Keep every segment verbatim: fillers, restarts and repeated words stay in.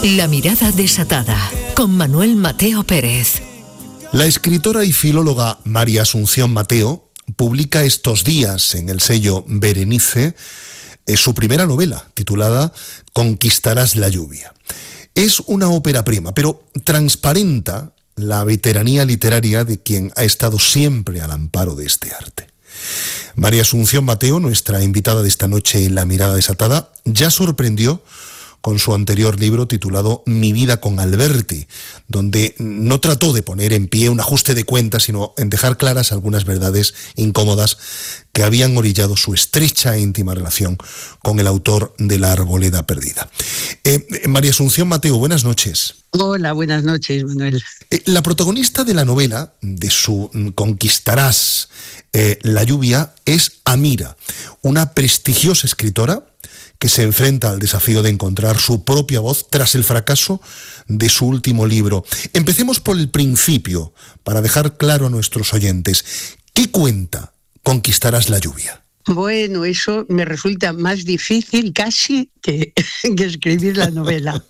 La mirada desatada, con Manuel Mateo Pérez. La escritora y filóloga María Asunción Mateo publica estos días en el sello Berenice eh, su primera novela, titulada Conquistarás la lluvia. Es una ópera prima, pero transparenta la veteranía literaria de quien ha estado siempre al amparo de este arte. María Asunción Mateo, nuestra invitada de esta noche en La mirada desatada, ya sorprendió con su anterior libro titulado Mi vida con Alberti, donde no trató de poner en pie un ajuste de cuentas, sino en dejar claras algunas verdades incómodas que habían orillado su estrecha e íntima relación con el autor de La arboleda perdida. Eh, María Asunción Mateo, buenas noches. Hola, buenas noches, Manuel. Eh, la protagonista de la novela, de su Conquistarás eh, la lluvia, es Amira, una prestigiosa escritora que se enfrenta al desafío de encontrar su propia voz tras el fracaso de su último libro. Empecemos por el principio, para dejar claro a nuestros oyentes. ¿Qué cuenta Conquistarás la lluvia? Bueno, eso me resulta más difícil casi que, que escribir la novela.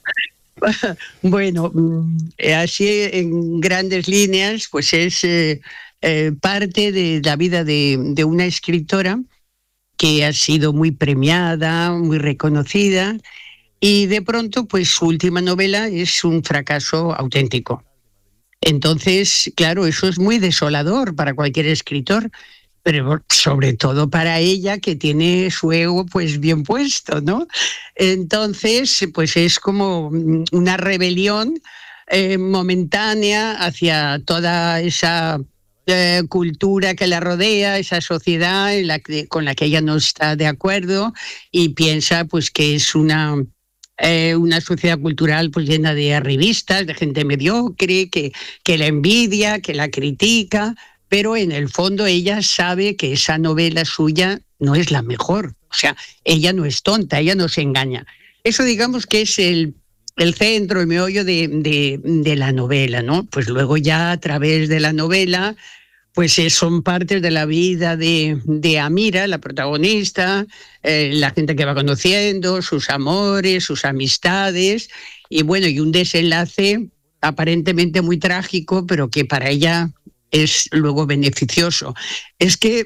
Bueno, así en grandes líneas, pues es eh, eh, parte de la vida de, de una escritora que ha sido muy premiada, muy reconocida, y de pronto pues su última novela es un fracaso auténtico. Entonces, claro, eso es muy desolador para cualquier escritor, pero sobre todo para ella, que tiene su ego pues bien puesto, ¿no? Entonces, pues es como una rebelión eh, momentánea hacia toda esa Eh, cultura que la rodea, esa sociedad en la que, con la que ella no está de acuerdo, y piensa pues que es una, eh, una sociedad cultural pues llena de arribistas, de gente mediocre, que, que la envidia, que la critica, pero en el fondo ella sabe que esa novela suya no es la mejor. O sea, ella no es tonta, ella no se engaña. Eso, digamos, que es el el centro, el meollo de, de, de la novela, ¿no? Pues luego ya a través de la novela, pues eh, son partes de la vida de, de Amira, la protagonista, eh, la gente que va conociendo, sus amores, sus amistades, y bueno, y un desenlace aparentemente muy trágico, pero que para ella es luego beneficioso. Es que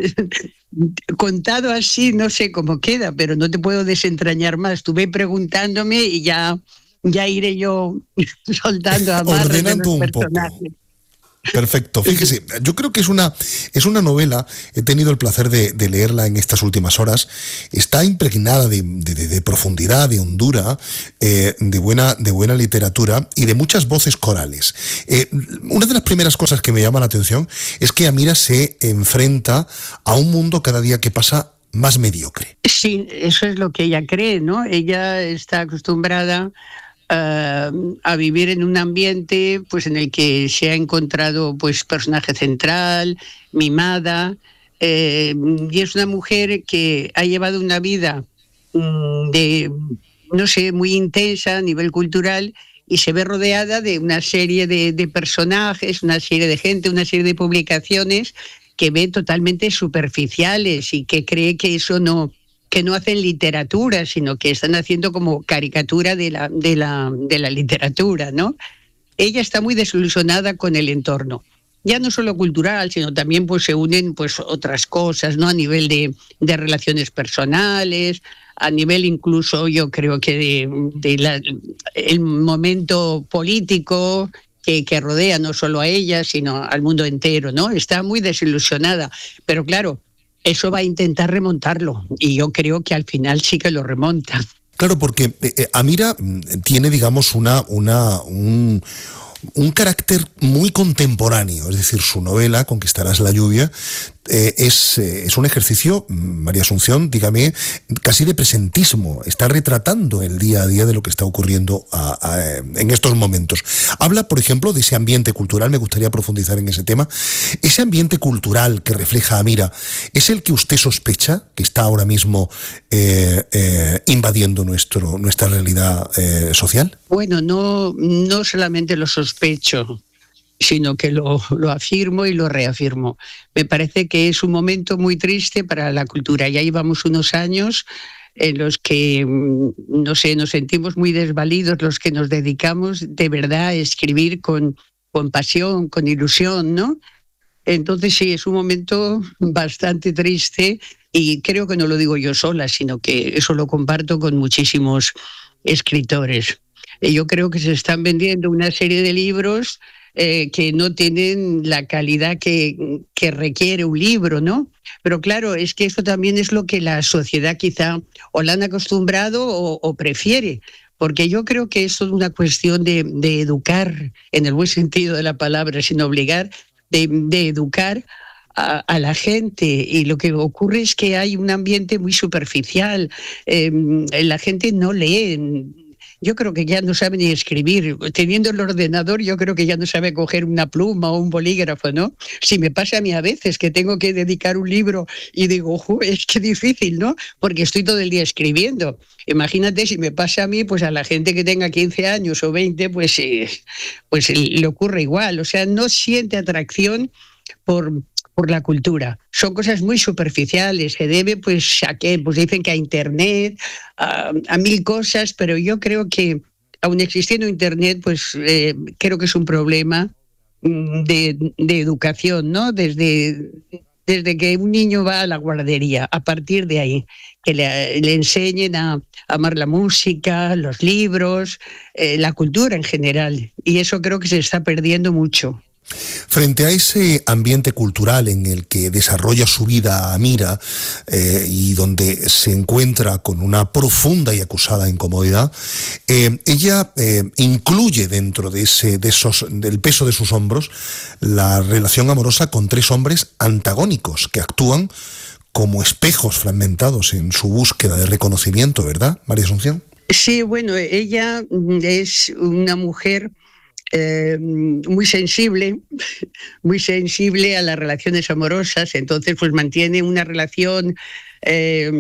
contado así no sé cómo queda, pero no te puedo desentrañar más. Tú ve preguntándome y ya, ya iré yo soltando amarres de los personajes. Poco. Perfecto, fíjese, yo creo que es una, es una novela, he tenido el placer de, de leerla en estas últimas horas, está impregnada de, de, de profundidad, de hondura, eh, de, buena, de buena literatura y de muchas voces corales. Eh, una de las primeras cosas que me llama la atención es que Amira se enfrenta a un mundo cada día que pasa más mediocre. Sí, eso es lo que ella cree, ¿no? Ella está acostumbrada Uh, a vivir en un ambiente pues en el que se ha encontrado pues personaje central, mimada, eh, y es una mujer que ha llevado una vida um, de, no sé, muy intensa a nivel cultural, y se ve rodeada de una serie de, de personajes, una serie de gente, una serie de publicaciones que ve totalmente superficiales y que cree que eso no... que no hacen literatura, sino que están haciendo como caricatura de la, de la, de la literatura, ¿no? Ella está muy desilusionada con el entorno, ya no solo cultural, sino también pues se unen pues otras cosas, ¿no? A nivel de, de relaciones personales, a nivel incluso yo creo que de, de la, el momento político que, que rodea no solo a ella, sino al mundo entero, ¿no? Está muy desilusionada, pero claro, eso va a intentar remontarlo, y yo creo que al final sí que lo remonta. Claro, porque eh, Amira tiene, digamos, una, una, un, un carácter muy contemporáneo, es decir, su novela, Conquistarás la lluvia, eh, es, eh, es un ejercicio, María Asunción, dígame, casi de presentismo, está retratando el día a día de lo que está ocurriendo a, a, en estos momentos. Habla, por ejemplo, de ese ambiente cultural, me gustaría profundizar en ese tema. Ese ambiente cultural que refleja Amira, ¿es el que usted sospecha que está ahora mismo eh, eh, invadiendo nuestro, nuestra realidad eh, social? Bueno, no, no solamente lo sospecho, sino que lo, lo afirmo y lo reafirmo. Me parece que es un momento muy triste para la cultura. Ya llevamos unos años en los que, no sé, nos sentimos muy desvalidos los que nos dedicamos de verdad a escribir con, con pasión, con ilusión, ¿no? Entonces sí, es un momento bastante triste y creo que no lo digo yo sola, sino que eso lo comparto con muchísimos escritores. Yo creo que se están vendiendo una serie de libros eh, que no tienen la calidad que, que requiere un libro, ¿no? Pero claro, es que eso también es lo que la sociedad quizá o la han acostumbrado o, o prefiere. Porque yo creo que eso es una cuestión de, de educar, en el buen sentido de la palabra, sin obligar, de, de educar a, a la gente. Y lo que ocurre es que hay un ambiente muy superficial. Eh, la gente no lee. Yo creo que ya no sabe ni escribir. Teniendo el ordenador, yo creo que ya no sabe coger una pluma o un bolígrafo, ¿no? Si me pasa a mí a veces que tengo que dedicar un libro y digo, ojo, es que difícil, ¿no? Porque estoy todo el día escribiendo. Imagínate si me pasa a mí, pues a la gente que tenga quince años o veinte, pues, eh, pues le ocurre igual. O sea, no siente atracción por... por la cultura. Son cosas muy superficiales, se debe pues a qué, pues dicen que a internet, a, a mil cosas, pero yo creo que aun existiendo internet, pues eh, creo que es un problema de, de educación, ¿no? Desde, desde que un niño va a la guardería, a partir de ahí, que le, le enseñen a, a amar la música, los libros, eh, la cultura en general, y eso creo que se está perdiendo mucho. Frente a ese ambiente cultural en el que desarrolla su vida Amira eh, y donde se encuentra con una profunda y acusada incomodidad, eh, ella eh, incluye dentro de ese, de esos, del peso de sus hombros la relación amorosa con tres hombres antagónicos que actúan como espejos fragmentados en su búsqueda de reconocimiento, ¿verdad, María Asunción? Sí, bueno, ella es una mujer Eh, muy sensible, muy sensible a las relaciones amorosas, entonces pues mantiene una relación eh,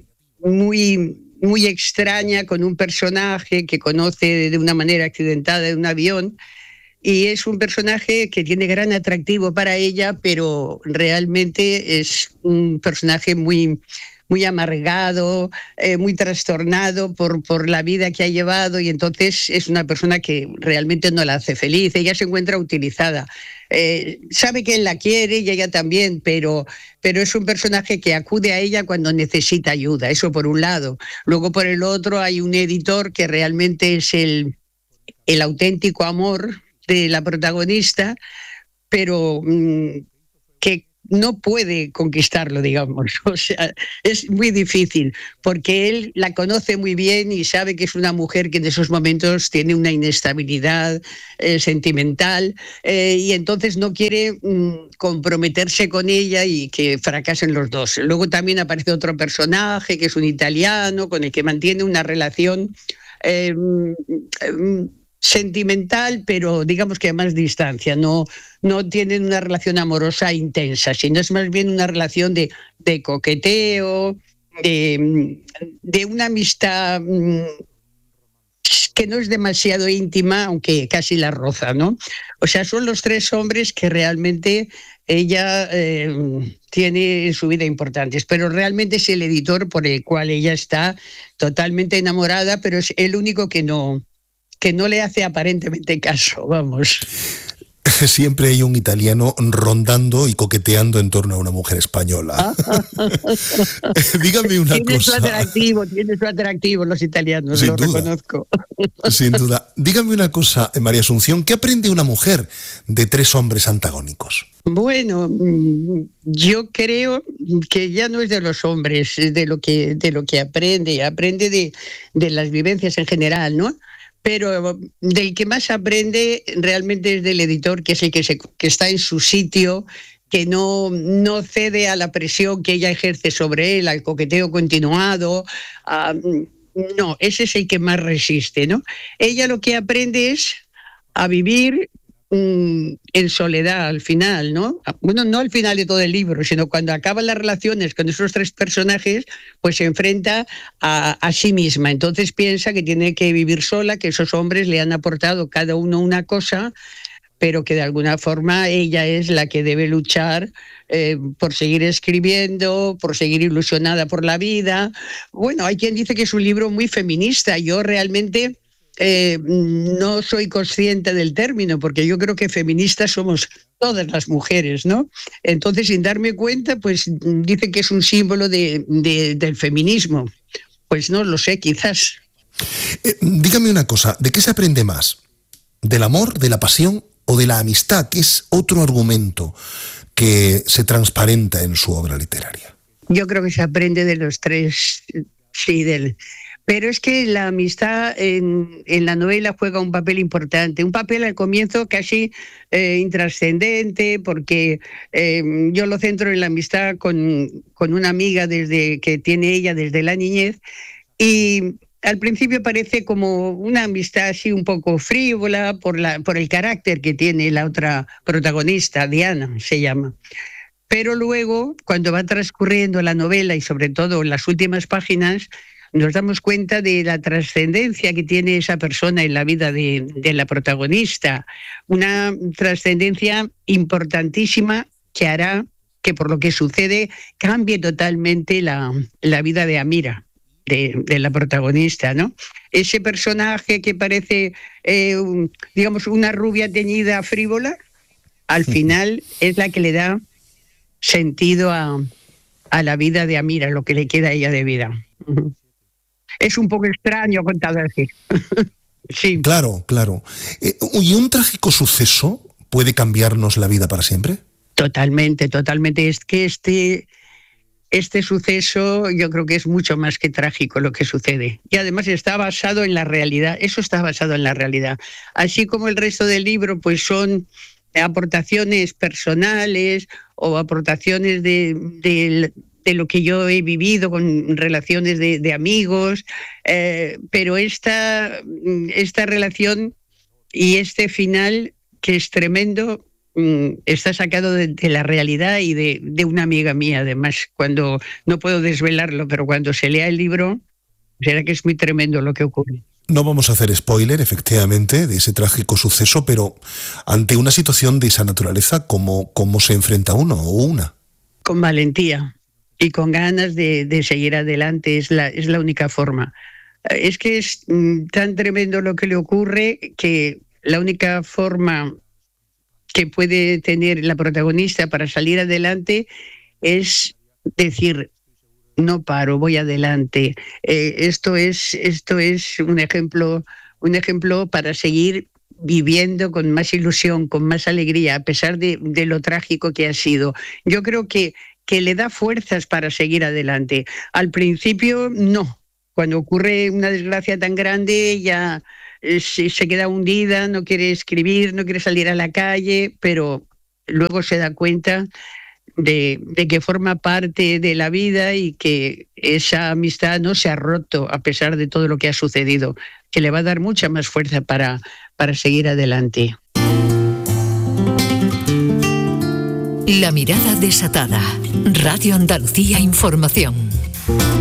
muy, muy extraña con un personaje que conoce de una manera accidentada en un avión, y es un personaje que tiene gran atractivo para ella, pero realmente es un personaje muy... muy amargado, eh, muy trastornado por, por la vida que ha llevado, y entonces es una persona que realmente no la hace feliz. Ella se encuentra utilizada. Eh, sabe que él la quiere y ella también, pero, pero es un personaje que acude a ella cuando necesita ayuda, eso por un lado. Luego por el otro hay un editor que realmente es el, el auténtico amor de la protagonista, pero mmm, que no puede conquistarlo, digamos. O sea, es muy difícil, porque él la conoce muy bien y sabe que es una mujer que en esos momentos tiene una inestabilidad eh, sentimental, eh, y entonces no quiere mm, comprometerse con ella y que fracasen los dos. Luego también aparece otro personaje, que es un italiano, con el que mantiene una relación eh, eh, sentimental, pero digamos que a más distancia. No, no tienen una relación amorosa intensa, sino es más bien una relación de, de coqueteo, de, de una amistad que no es demasiado íntima, aunque casi la roza, ¿no? O sea, son los tres hombres que realmente ella eh, tiene en su vida importantes, pero realmente es el editor por el cual ella está totalmente enamorada, pero es el único que no... que no le hace aparentemente caso, vamos. Siempre hay un italiano rondando y coqueteando en torno a una mujer española. Dígame una tiene cosa. Su atractivo, tiene su atractivo los italianos, Sin lo duda. reconozco. Sin duda. Dígame una cosa, María Asunción, ¿qué aprende una mujer de tres hombres antagónicos? Bueno, yo creo que ya no es de los hombres, es de lo que, de lo que aprende, aprende de, de las vivencias en general, ¿no? Pero del que más aprende realmente es del editor, que es el que, se, que está en su sitio, que no, no cede a la presión que ella ejerce sobre él, al coqueteo continuado. A, no, ese es el que más resiste, ¿no? Ella lo que aprende es a vivir en soledad al final, ¿no? Bueno, no al final de todo el libro, sino cuando acaban las relaciones con esos tres personajes, pues se enfrenta a, a sí misma. Entonces piensa que tiene que vivir sola, que esos hombres le han aportado cada uno una cosa, pero que de alguna forma ella es la que debe luchar eh, por seguir escribiendo, por seguir ilusionada por la vida. Bueno, hay quien dice que es un libro muy feminista. Yo realmente eh, no soy consciente del término, porque yo creo que feministas somos todas las mujeres, ¿no? Entonces, sin darme cuenta, pues dice que es un símbolo de, de, del feminismo. Pues no lo sé, quizás. Eh, dígame una cosa, ¿de qué se aprende más? ¿Del amor, de la pasión o de la amistad, que es otro argumento que se transparenta en su obra literaria? Yo creo que se aprende de los tres, sí, del... Pero es que la amistad en, en la novela juega un papel importante, un papel al comienzo casi eh, intrascendente, porque eh, yo lo centro en la amistad con, con una amiga desde que tiene ella desde la niñez, y al principio parece como una amistad así un poco frívola por, la, por el carácter que tiene la otra protagonista, Diana se llama. Pero luego, cuando va transcurriendo la novela y sobre todo en las últimas páginas, nos damos cuenta de la trascendencia que tiene esa persona en la vida de, de la protagonista. Una trascendencia importantísima que hará que, por lo que sucede, cambie totalmente la, la vida de Amira, de, de la protagonista, ¿no? Ese personaje que parece, eh, un, digamos, una rubia teñida frívola, al final es la que le da sentido a, a la vida de Amira, lo que le queda a ella de vida. Es un poco extraño contado así. Sí. Claro, claro. Eh, ¿Y un trágico suceso puede cambiarnos la vida para siempre? Totalmente, totalmente. Es que este, este suceso yo creo que es mucho más que trágico lo que sucede. Y además está basado en la realidad. Eso está basado en la realidad. Así como el resto del libro, pues son aportaciones personales o aportaciones de... de de lo que yo he vivido con relaciones de, de amigos, eh, pero esta, esta relación y este final, que es tremendo, está sacado de, de la realidad y de, de una amiga mía. Además, cuando, no puedo desvelarlo, pero cuando se lea el libro, será que es muy tremendo lo que ocurre. No vamos a hacer spoiler, efectivamente, de ese trágico suceso, pero ante una situación de esa naturaleza, ¿cómo, cómo se enfrenta uno o una? Con valentía. Y con ganas de, de seguir adelante, es la, es la única forma. Es que es mm, tan tremendo lo que le ocurre que la única forma que puede tener la protagonista para salir adelante es decir, no paro, voy adelante. Eh, esto es, esto es un ejemplo, un ejemplo para seguir viviendo con más ilusión, con más alegría, a pesar de, de lo trágico que ha sido. Yo creo que que le da fuerzas para seguir adelante. Al principio, no. Cuando ocurre una desgracia tan grande, ella eh, se, se queda hundida, no quiere escribir, no quiere salir a la calle, pero luego se da cuenta de, de que forma parte de la vida y que esa amistad no se ha roto a pesar de todo lo que ha sucedido, que le va a dar mucha más fuerza para, para seguir adelante. La mirada desatada. Radio Andalucía Información.